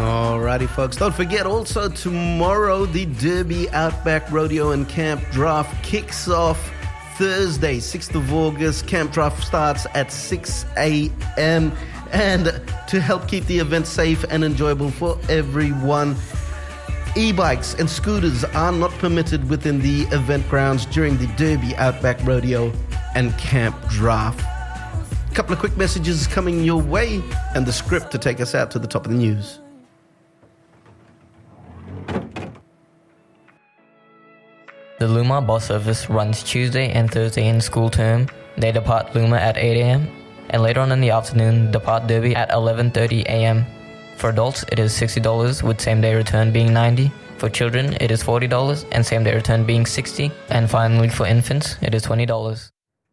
Alrighty, folks. Don't forget also tomorrow the Derby Outback Rodeo and Camp Draft kicks off Thursday, 6th of August. Camp Draft starts at 6 a.m. And to help keep the event safe and enjoyable for everyone, e-bikes and scooters are not permitted within the event grounds during the Derby Outback Rodeo and Camp Draft. A couple of quick messages coming your way and the script to take us out to the top of the news. The Luma bus service runs Tuesday and Thursday in school term. They depart Luma at 8 a.m. and later on in the afternoon depart Derby at 11:30 a.m. For adults, it is $60 with same-day return being $90. For children, it is $40 and same-day return being $60. And finally, for infants, it is $20.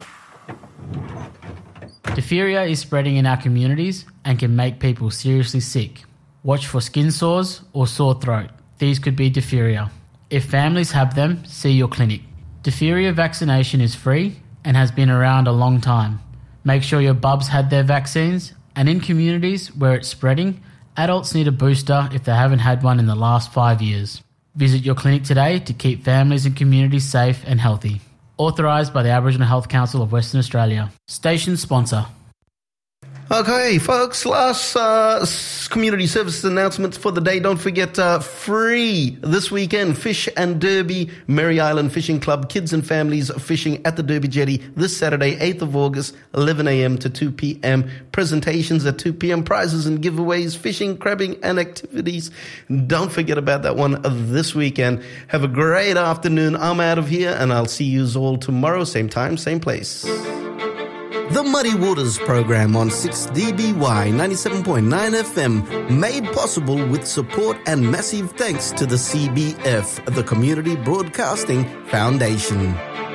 Diphtheria is spreading in our communities and can make people seriously sick. Watch for skin sores or sore throat. These could be diphtheria. If families have them, see your clinic. Diphtheria vaccination is free and has been around a long time. Make sure your bubs had their vaccines, and in communities where it's spreading, adults need a booster if they haven't had one in the last 5 years. Visit your clinic today to keep families and communities safe and healthy. Authorised by the Aboriginal Health Council of Western Australia. Station sponsor. Okay, folks, last community services announcements for the day. Don't forget, free this weekend, Fish and Derby, Mary Island Fishing Club, kids and families fishing at the Derby Jetty this Saturday, 8th of August, 11 a.m. to 2 p.m. Presentations at 2 p.m. Prizes and giveaways, fishing, crabbing, and activities. Don't forget about that one this weekend. Have a great afternoon. I'm out of here, and I'll see you all tomorrow, same time, same place. The Muddy Waters program on 6DBY 97.9 FM, made possible with support and massive thanks to the CBF, the Community Broadcasting Foundation.